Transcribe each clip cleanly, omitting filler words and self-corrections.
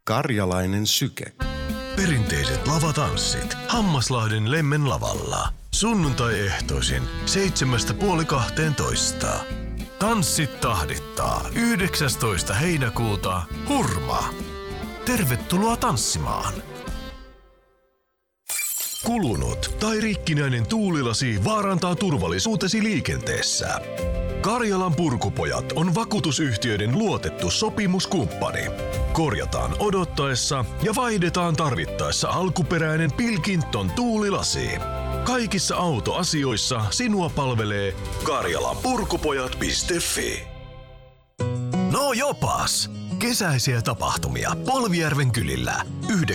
Karjalainen syke. Perinteiset lavatanssit Hammaslahden Lemmen lavalla. Sunnuntai-ehtoisin 7:30–12. Tanssit tahdittaa 19. heinäkuuta Hurma. Tervetuloa tanssimaan. Kulunut tai rikkinäinen tuulilasi vaarantaa turvallisuutesi liikenteessä. Karjalan Purkupojat on vakuutusyhtiöiden luotettu sopimuskumppani. Korjataan odottaessa ja vaihdetaan tarvittaessa alkuperäinen Pilkington tuulilasi. Kaikissa autoasioissa sinua palvelee karjalanpurkupojat.fi. No jopas! Kesäisiä tapahtumia Polvijärven kylillä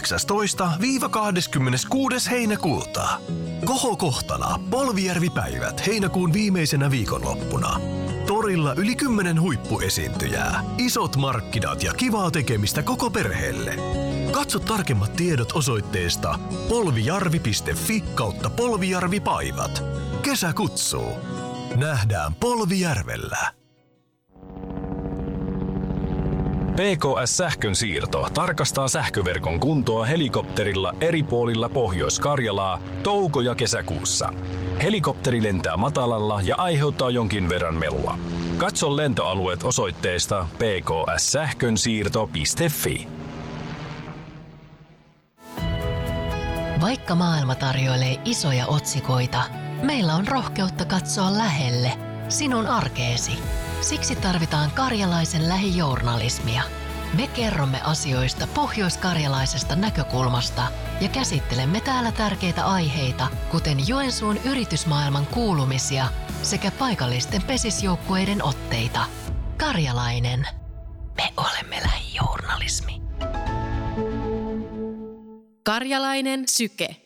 19–26. heinäkuuta. Kohokohtana Polvijärvi-päivät heinäkuun viimeisenä viikonloppuna. Torilla yli 10 huippuesiintyjää, isot markkinat ja kivaa tekemistä koko perheelle. Katso tarkemmat tiedot osoitteesta polvijarvi.fi/Polvijarvipaivat. Kesä kutsuu. Nähdään Polvijärvellä. PKS Sähkönsiirto tarkastaa sähköverkon kuntoa helikopterilla eri puolilla Pohjois-Karjalaa touko- ja kesäkuussa. Helikopteri lentää matalalla ja aiheuttaa jonkin verran melua. Katso lentoalueet osoitteesta pkssähkönsiirto.fi. Vaikka maailma tarjoilee isoja otsikoita, meillä on rohkeutta katsoa lähelle sinun arkeesi. Siksi tarvitaan karjalaisen lähijournalismia. Me kerromme asioista pohjoiskarjalaisesta näkökulmasta ja käsittelemme täällä tärkeitä aiheita, kuten Joensuun yritysmaailman kuulumisia sekä paikallisten pesisjoukkueiden otteita. Karjalainen. Me olemme lähijournalismi. Karjalainen syke.